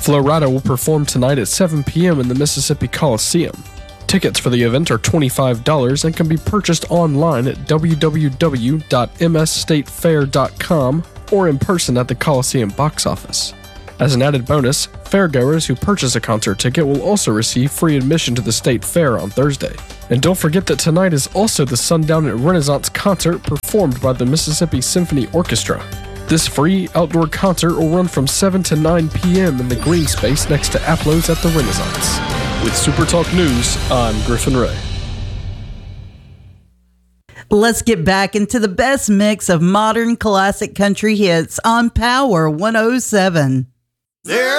Flo Rida will perform tonight at 7 p.m. in the Mississippi Coliseum. Tickets for the event are $25 and can be purchased online at www.msstatefair.com or in person at the Coliseum box office. As an added bonus, fairgoers who purchase a concert ticket will also receive free admission to the State Fair on Thursday. And don't forget that tonight is also the Sundown at Renaissance concert performed by the Mississippi Symphony Orchestra. This free outdoor concert will run from 7 to 9 p.m. in the green space next to Aplo's at the Renaissance. With SuperTalk News, I'm Griffin Ray. Let's get back into the best mix of modern classic country hits on Power 107. There